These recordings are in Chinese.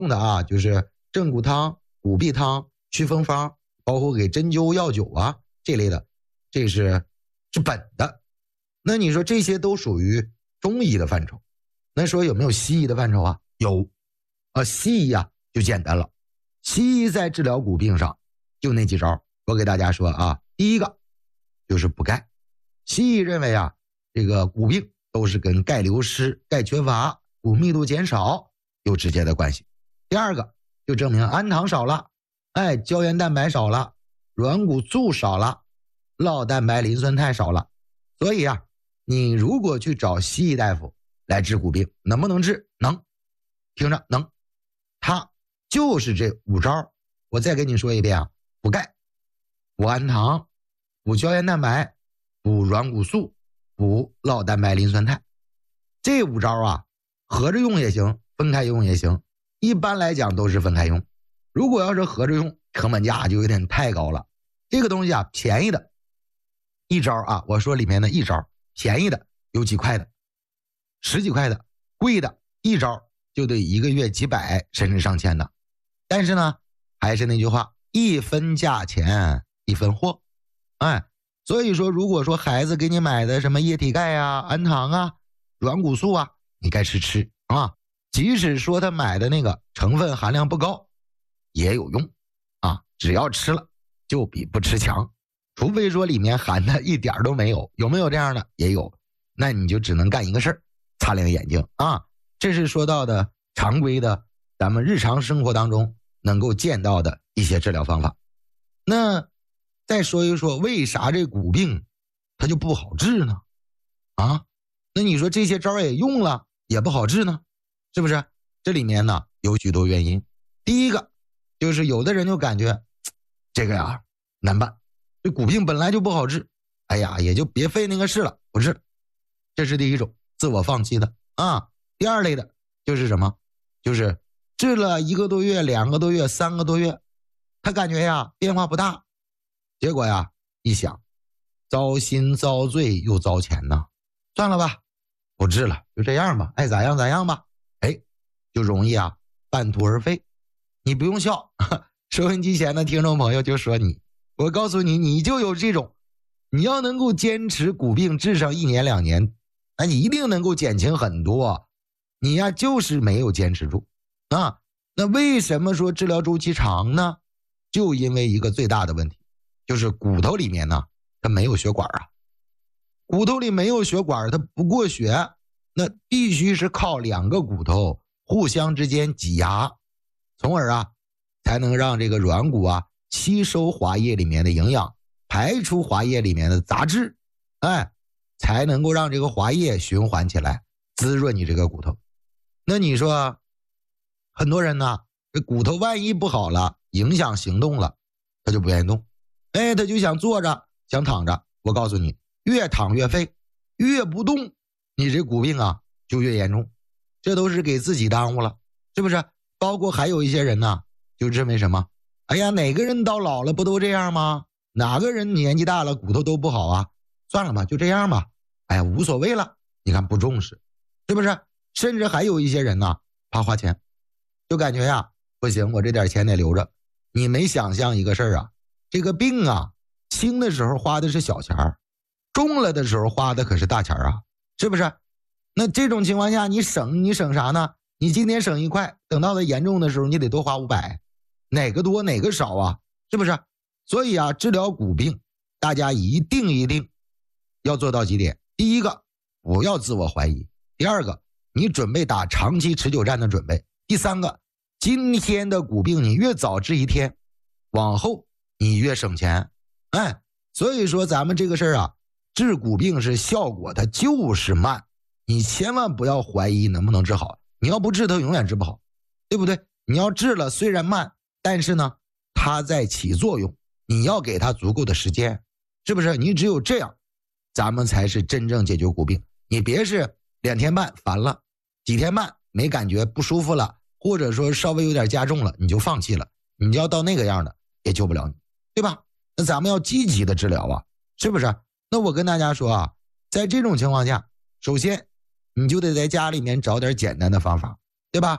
用的啊，就是正骨汤、骨壁汤、祛风方，包括给针灸药酒啊这类的，这是本的。那你说这些都属于中医的范畴，那说有没有西医的范畴啊？有啊，西医啊就简单了。西医在治疗骨病上就那几招，我给大家说啊。第一个就是补钙，西医认为啊，这个骨病都是跟钙流失、钙缺乏、骨密度减少有直接的关系。第二个就证明氨糖少了，胶原蛋白少了，软骨素少了，酪蛋白磷酸肽少了。所以啊，你如果去找西医大夫来治骨病，能不能治？能，听着能。他就是这5招，我再给你说一遍啊：补钙、补氨糖、补胶原蛋白、补软骨素、补酪蛋白磷酸肽。这5招啊，合着用也行，分开用也行。一般来讲都是分开用，如果要是合着用，成本价就有点太高了。这个东西啊，便宜的一招啊，我说里面的一招，便宜的有几块的，10几块的，贵的一招就得1个月几百甚至上千的。但是呢，还是那句话，一分价钱一分货。所以说如果说孩子给你买的什么液体钙啊、氨糖啊、软骨素啊，你该吃啊。即使说他买的那个成分含量不高也有用啊，只要吃了就比不吃强。除非说里面含的一点都没有，有没有这样的？也有。那你就只能干一个事儿，擦亮眼睛啊。这是说到的常规的咱们日常生活当中能够见到的一些治疗方法。那再说一说为啥这骨病它就不好治呢？那你说这些招也用了也不好治呢？是不是？这里面呢有许多原因。第一个就是有的人就感觉这个呀难办，这骨病本来就不好治，也就别费那个事了，不治了。这是第一种自我放弃的啊。第二类的就是什么？就是治了1个多月、2个多月、3个多月，他感觉呀变化不大，结果呀一想，糟心遭罪又遭钱呢，算了吧，不治了，就这样吧，爱咋样咋样吧。就容易啊半途而废。你不用笑，收音机前的听众朋友就说我告诉你，你就有这种，你要能够坚持骨病治上1年2年，那你一定能够减轻很多。你呀就是没有坚持住啊。那为什么说治疗周期长呢？就因为一个最大的问题，就是骨头里面呢它没有血管啊。骨头里没有血管，它不过血，那必须是靠2个骨头互相之间挤压，从而啊才能让这个软骨啊吸收滑液里面的营养，排出滑液里面的杂质，才能够让这个滑液循环起来，滋润你这个骨头。那你说很多人呢，这骨头万一不好了，影响行动了，他就不愿意动，他就想坐着想躺着。我告诉你，越躺越废，越不动你这骨病啊就越严重，这都是给自己耽误了，是不是？包括还有一些人呢，就认为什么，哪个人到老了不都这样吗？哪个人年纪大了骨头都不好啊？算了吧，就这样吧，无所谓了。你看不重视，是不是？甚至还有一些人呢，怕花钱，就感觉呀不行，我这点钱得留着。你没想象一个事儿啊，这个病啊轻的时候花的是小钱儿，重了的时候花的可是大钱啊，是不是？那这种情况下你省啥呢？你今天省1块，等到了严重的时候你得多花500，哪个多哪个少啊？是不是？所以啊，治疗骨病大家一定要做到几点。第一个，不要自我怀疑。第二个，你准备打长期持久战的准备。第三个，今天的骨病你越早治1天，往后你越省钱。所以说咱们这个事儿啊，治骨病是效果它就是慢，你千万不要怀疑能不能治好，你要不治它永远治不好，对不对？你要治了虽然慢，但是呢它在起作用，你要给它足够的时间，是不是？你只有这样咱们才是真正解决骨病。你别是2天半烦了，几天半没感觉不舒服了，或者说稍微有点加重了你就放弃了，你要到那个样的也救不了你，对吧？那咱们要积极的治疗啊，是不是？那我跟大家说啊，在这种情况下，首先你就得在家里面找点简单的方法，对吧？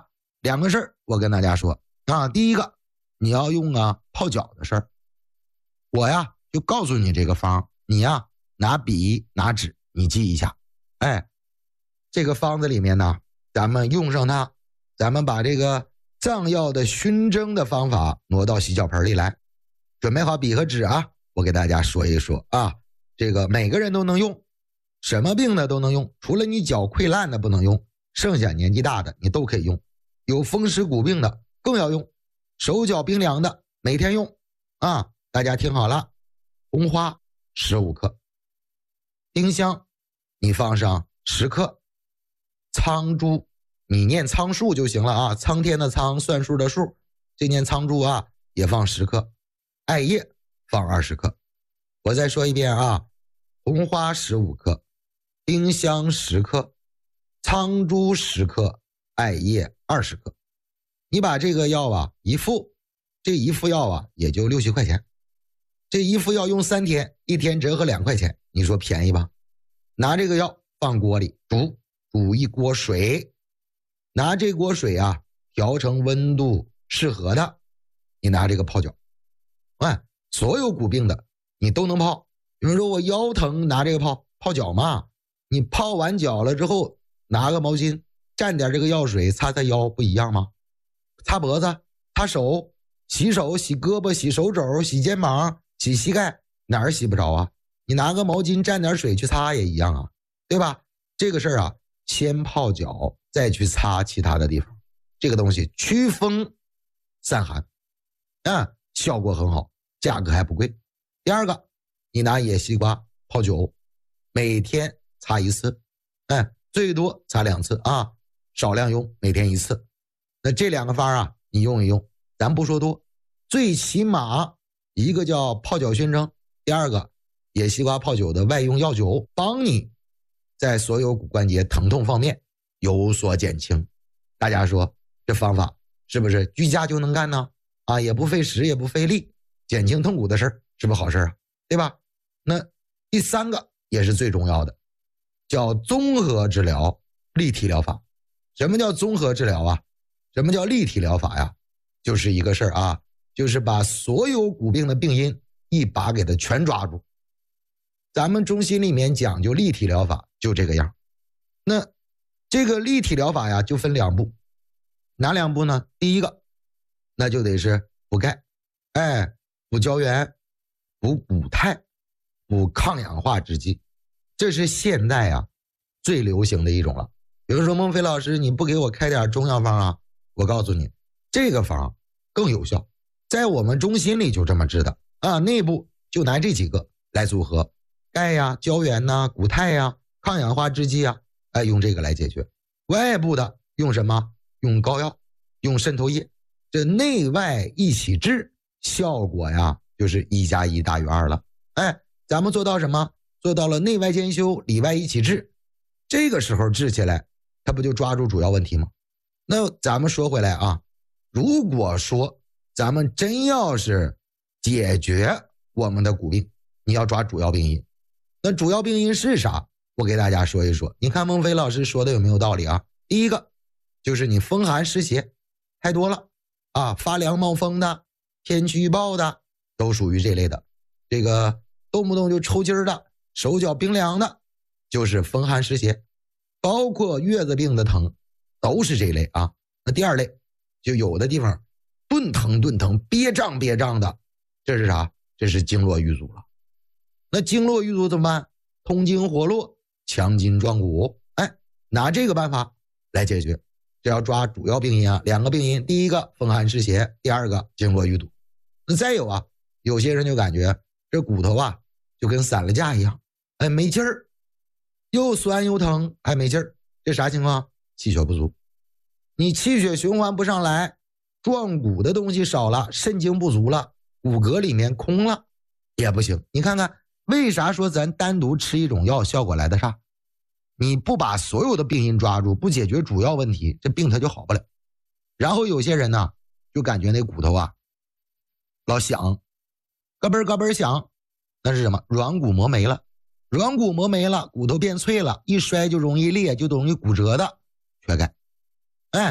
2个事儿我跟大家说啊。第一个，你要用泡脚的事儿，我呀就告诉你这个方，你呀拿笔拿纸你记一下。这个方子里面呢，咱们用上它，咱们把这个藏药的熏蒸的方法挪到洗脚盆里来。准备好笔和纸啊，我给大家说一说啊。这个每个人都能用，什么病的都能用，除了你脚溃烂的不能用，剩下年纪大的你都可以用。有风湿骨病的更要用，手脚冰凉的每天用啊。大家听好了，红花15克，丁香你放上10克，苍术你念苍术就行了啊，苍天的苍，算数的数，这念苍术啊也放10克，艾叶放20克。我再说一遍啊，红花15克，丁香10克，苍术10克，艾叶20克。你把这个药啊一副，这一副药啊也就6-7块钱，这一副药用3天，一天折合2块钱，你说便宜吧？拿这个药放锅里煮一锅水，拿这锅水啊调成温度适合的，你拿这个泡脚。所有骨病的你都能泡。有人说我腰疼拿这个泡脚嘛，你泡完脚了之后拿个毛巾蘸点这个药水擦擦腰不一样吗？擦脖子擦手，洗手洗胳膊洗手肘洗肩膀洗膝盖，哪儿洗不着啊？你拿个毛巾蘸点水去擦也一样啊，对吧？这个事儿啊，先泡脚再去擦其他的地方，这个东西驱风散寒效果很好，价格还不贵。第二个，你拿野西瓜泡酒，每天擦1次，最多擦2次啊，少量用，每天1次。那这2个方啊你用一用，咱不说多，最起码一个叫泡脚熏蒸，第二个野西瓜泡酒的外用药酒，帮你在所有骨关节疼痛方面有所减轻。大家说这方法是不是居家就能干呢？也不费时也不费力，减轻痛苦的事儿，是不是好事啊？对吧？那第3个也是最重要的，叫综合治疗立体疗法。什么叫综合治疗啊？什么叫立体疗法呀？就是一个事儿啊，就是把所有骨病的病因一把给它全抓住。咱们中心里面讲究立体疗法就这个样。那这个立体疗法呀就分2步，哪2步呢？第一个那就得是补钙，补胶原，补骨肽，补抗氧化制剂，这是现代最流行的一种了。有人说孟非老师你不给我开点中药方啊？我告诉你，这个方更有效，在我们中心里就这么治的内部就拿这几个来组合，钙呀、胶原呐、骨肽呀、抗氧化制剂用这个来解决。外部的用什么？用膏药，用渗透液，这内外一起治，效果呀就是1+1大于2了。咱们做到什么？做到了内外兼修，里外一起治。这个时候治起来，它不就抓住主要问题吗？那咱们说回来如果说咱们真要是解决我们的骨病，你要抓主要病因。那主要病因是啥？我给大家说一说。你看孟非老师说的有没有道理啊？第一个就是你风寒湿邪太多了发凉冒风的，天气预报的，都属于这类的。这个动不动就抽筋的，手脚冰凉的，就是风寒湿邪，包括月子病的疼都是这类那第2类就有的地方顿疼憋胀的，这是啥？这是经络瘀阻了。那经络瘀阻怎么办？通经活络，强筋壮骨，拿这个办法来解决。这要抓主要病因2个病因，第一个风寒湿邪，第2个经络瘀阻。那再有有些人就感觉这骨头就跟散了架一样，没劲儿，又酸又疼还没劲儿，这啥情况？气血不足。你气血循环不上来，壮骨的东西少了，肾精不足了，骨骼里面空了也不行。你看看为啥说咱单独吃一种药效果来得差？你不把所有的病因抓住，不解决主要问题，这病它就好不了。然后有些人呢就感觉那骨头老响，咯嘣咯嘣响，那是什么？软骨磨没了。软骨磨没了，骨头变脆了，一摔就容易裂，就容易骨折的，缺钙。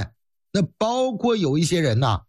那包括有一些人呐，